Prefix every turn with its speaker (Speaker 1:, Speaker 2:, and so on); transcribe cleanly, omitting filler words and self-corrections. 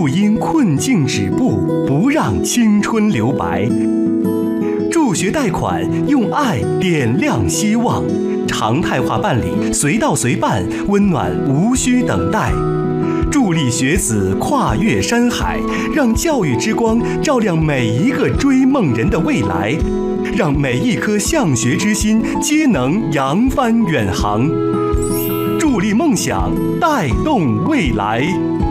Speaker 1: 不因困境止步，不让青春留白。助学贷款，用爱点亮希望，常态化办理，随到随办，温暖无需等待。助力学子跨越山海，让教育之光照亮每一个追梦人的未来，让每一颗向学之心皆能扬帆远航。助力梦想，带动未来。